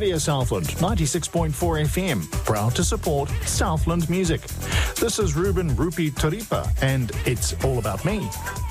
Radio Southland, 96.4 FM, proud to support Southland music. This is Ruben Rupi Turipa, and it's all about me.